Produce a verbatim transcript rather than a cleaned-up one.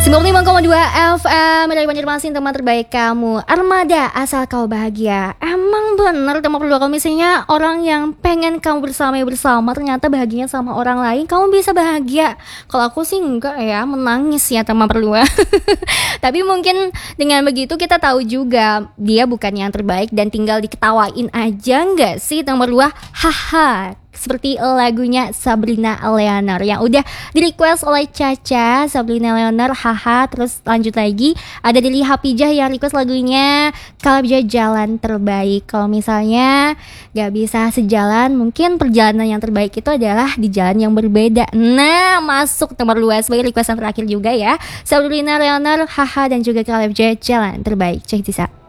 sembilan puluh lima koma dua F M dari Banjarmasin, teman terbaik kamu. Armada asal kau bahagia. Emang bener teman berdua, kalau misalnya orang yang pengen kamu bersama bersama ternyata bahagianya sama orang lain, kamu bisa bahagia. Kalau aku sih enggak ya, menangis ya teman berdua. Tapi mungkin dengan begitu kita tahu juga dia bukan yang terbaik dan tinggal diketawain aja, enggak sih teman berdua? Haha. Seperti lagunya Sabrina Leonard yang udah di request oleh Caca. Sabrina Leonard, haha. Terus lanjut lagi ada Dili Hapijah yang request lagunya Kalabja Jalan Terbaik. Kalau misalnya gak bisa sejalan, mungkin perjalanan yang terbaik itu adalah di jalan yang berbeda. Nah, masuk nomor dua sebagai request yang terakhir juga ya, Sabrina Leonard, haha, dan juga Kalabja Jalan Terbaik. Cek Tisa.